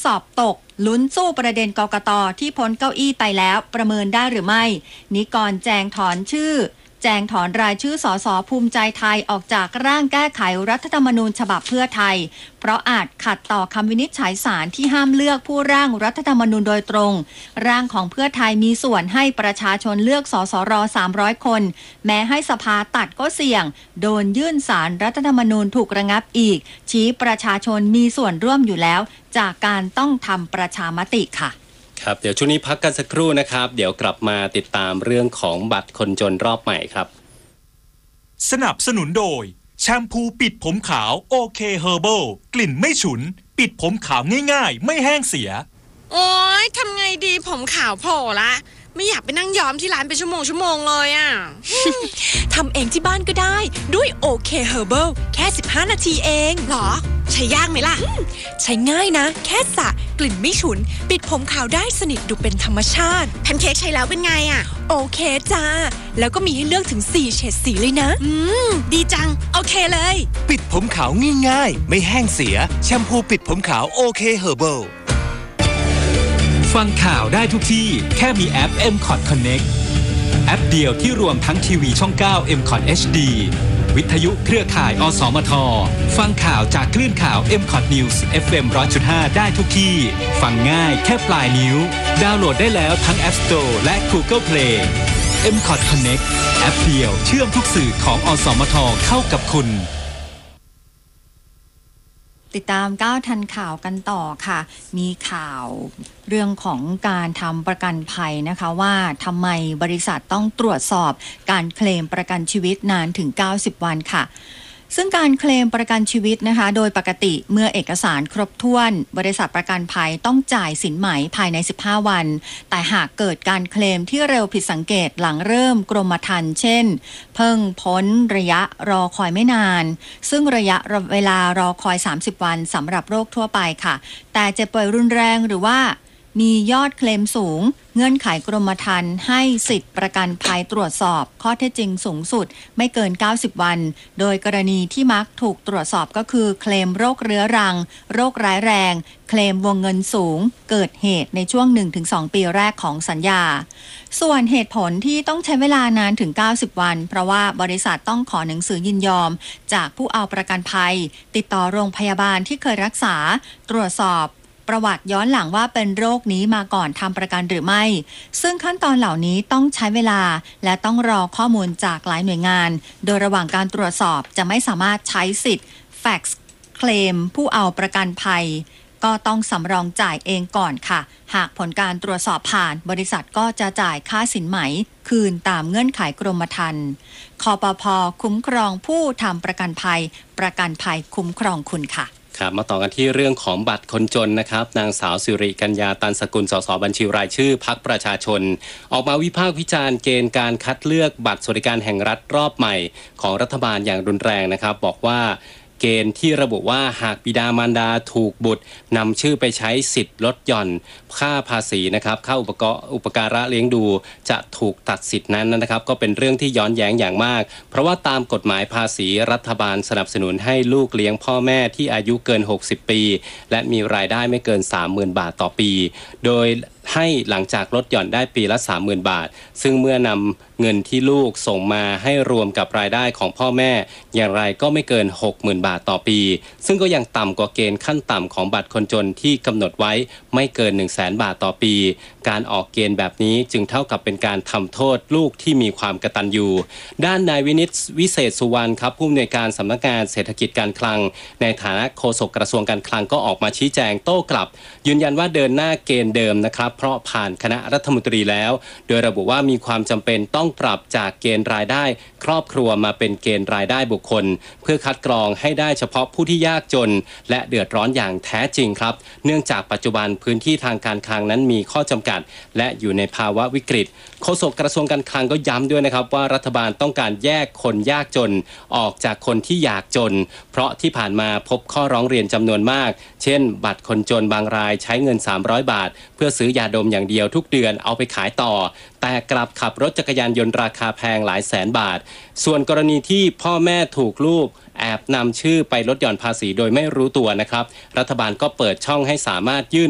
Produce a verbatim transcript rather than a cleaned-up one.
สอบตกลุ้นสู้ประเด็นกกต.ที่พ้นเก้าอี้ไปแล้วประเมินได้หรือไม่นิกรแจงถอนชื่อแจงถอนรายชื่อสสภูมิใจไทยออกจากร่างแก้ไขรัฐธรรมนูญฉบับเพื่อไทยเพราะอาจขัดต่อคำวินิจฉัยศาลที่ห้ามเลือกผู้ร่างรัฐธรรมนูญโดยตรงร่างของเพื่อไทยมีส่วนให้ประชาชนเลือกสสรสามร้อยคนแม้ให้สภาตัดก็เสี่ยงโดนยื่นศาลรัฐธรรมนูญถูกระงับอีกชี้ประชาชนมีส่วนร่วมอยู่แล้วจากการต้องทำประชามติค่ะครับเดี๋ยวช่วงนี้พักกันสักครู่นะครับเดี๋ยวกลับมาติดตามเรื่องของบัตรคนจนรอบใหม่ครับสนับสนุนโดยแชมพูปิดผมขาวโอเคเฮอร์เบิลกลิ่นไม่ฉุนปิดผมขาวง่ายๆไม่แห้งเสียโอ๊ยทำไงดีผมขาวโผล่ละไม่อยากไปนั่งย้อมที่ร้านเป็นชั่วโมงชั่วโมงเลยอ่ะทำเองที่บ้านก็ได้ด้วยโอเคเฮอร์เบิลแค่สิบห้านาทีเองหรอใช้ยากไหมล่ะใช้ง่ายนะแค่สระกลิ่นไม่ฉุนปิดผมขาวได้สนิทดูเป็นธรรมชาติแพนเค้กใช้แล้วเป็นไงอ่ะโอเคจ้าแล้วก็มีให้เลือกถึงสี่เฉดสีเลยนะอืมดีจังโอเคเลยปิดผมขาวง่ายๆไม่แห้งเสียแชมพูปิดผมขาวโอเคเฮอร์เบิลฟังข่าวได้ทุกที่แค่มีแอป เอ็ม คอท Connect แอปเดียวที่รวมทั้งทีวีช่องเก้า เอ็ม คอท เอช ดี วิทยุเครือข่ายอสมทฟังข่าวจากคลื่นข่าว เอ็ม คอท News เอฟ เอ็ม หนึ่งร้อยจุดห้า ได้ทุกที่ฟังง่ายแค่ปลายนิ้วดาวน์โหลดได้แล้วทั้ง App Store และ Google Play เอ็ม คอท Connect แอปเดียวเชื่อมทุกสื่อของอสมทเข้ากับคุณติดตามก้าวทันข่าวกันต่อค่ะมีข่าวเรื่องของการทำประกันภัยนะคะว่าทำไมบริษัทต้องตรวจสอบการเคลมประกันชีวิตนานถึงเก้าสิบวันค่ะซึ่งการเคลมประกันชีวิตนะคะโดยปกติเมื่อเอกสารครบถ้วนบริษัทประกันภัยต้องจ่ายสินไหมภายในสิบห้าวันแต่หากเกิดการเคลมที่เร็วผิดสังเกตหลังเริ่มกรมธรรม์เช่นเพิ่งพ้นระยะรอคอยไม่นานซึ่งระยะเวลารอคอยสามสิบวันสำหรับโรคทั่วไปค่ะแต่เจ็บป่วยรุนแรงหรือว่ามียอดเคลมสูงเงื่อนไขกรมธรรม์ให้สิทธิประกันภัยตรวจสอบข้อเท็จจริงสูงสุดไม่เกินเก้าสิบวันโดยกรณีที่มักถูกตรวจสอบก็คือเคลมโรคเรื้อรังโรคร้ายแรงเคลมวงเงินสูงเกิดเหตุในช่วง หนึ่งถึงสอง ปีแรกของสัญญาส่วนเหตุผลที่ต้องใช้เวลานานถึงเก้าสิบวันเพราะว่าบริษัทต้องขอหนังสือยินยอมจากผู้เอาประกันภัยติดต่อโรงพยาบาลที่เคยรักษาตรวจสอบประวัติย้อนหลังว่าเป็นโรคนี้มาก่อนทำประกันหรือไม่ซึ่งขั้นตอนเหล่านี้ต้องใช้เวลาและต้องรอข้อมูลจากหลายหน่วยงานโดยระหว่างการตรวจสอบจะไม่สามารถใช้สิทธิ์แฟกซ์เคลมผู้เอาประกันภัยก็ต้องสำรองจ่ายเองก่อนค่ะหากผลการตรวจสอบผ่านบริษัทก็จะจ่ายค่าสินไหมคืนตามเงื่อนไขกรมธรรม์คปภ.คุ้มครองผู้ทำประกันภัยประกันภัยคุ้มครองคุณค่ะครับมาต่อกันที่เรื่องของบัตรคนจนนะครับนางสาวสิริกัญญาตันสกุลสสบัญชีรายชื่อพรรคประชาชนออกมาวิพากษ์วิจารณ์เกณฑ์การคัดเลือกบัตรสวัสดิการแห่งรัฐรอบใหม่ของรัฐบาลอย่างรุนแรงนะครับบอกว่าเกณฑ์ที่ระบุว่าหากบิดามารดาถูกบุตรนำชื่อไปใช้สิทธิ์ลดหย่อนค่าภาษีนะครับค่าอุปกรณ์อุปการะเลี้ยงดูจะถูกตัดสิทธินั้นนะครับก็เป็นเรื่องที่ย้อนแย้งอย่างมากเพราะว่าตามกฎหมายภาษีรัฐบาลสนับสนุนให้ลูกเลี้ยงพ่อแม่ที่อายุเกินหกสิบปีและมีรายได้ไม่เกิน สามหมื่น บาทต่อปีโดยให้หลังจากลดหย่อนได้ปีละ สามหมื่น บาทซึ่งเมื่อนำเงินที่ลูกส่งมาให้รวมกับรายได้ของพ่อแม่อย่างไรก็ไม่เกิน หกหมื่น บาทต่อปีซึ่งก็ยังต่ำกว่าเกณฑ์ขั้นต่ำของบัตรคนจนที่กำหนดไว้ไม่เกิน หนึ่งแสน บาทต่อปีการออกเกณฑ์แบบนี้จึงเท่ากับเป็นการทำโทษลูกที่มีความกตัญญูด้านนายวินิตวิเศษสุวรรณครับผู้อำนวยการสำนักงานเศรษฐกิจการคลังในฐานะโฆษกกระทรวงการคลังก็ออกมาชี้แจงโต้กลับยืนยันว่าเดินหน้าเกณฑ์เดิมนะครับเพราะผ่านคณะรัฐมนตรีแล้วโดยระบุว่ามีความจำเป็นต้องปรับจากเกณฑ์รายได้ครอบครัวมาเป็นเกณฑ์รายได้บุคคลเพื่อคัดกรองให้ได้เฉพาะผู้ที่ยากจนและเดือดร้อนอย่างแท้จริงครับเนื่องจากปัจจุบันพื้นที่ทางการคลังนั้นมีข้อจำกัดและอยู่ในภาวะวิกฤตโฆษกกระทรวงการคลังก็ย้ำด้วยนะครับว่ารัฐบาลต้องการแยกคนยากจนออกจากคนที่อยากจนเพราะที่ผ่านมาพบข้อร้องเรียนจำนวนมากเช่นบัตรคนจนบางรายใช้เงินสามร้อยบาทเพื่อซื้อยาดมอย่างเดียวทุกเดือนเอาไปขายต่อแต่กลับขับรถจักรยานยนต์ราคาแพงหลายแสนบาทส่วนกรณีที่พ่อแม่ถูกลูกแอบนำชื่อไปลดหย่อนภาษีโดยไม่รู้ตัวนะครับรัฐบาลก็เปิดช่องให้สามารถยื่น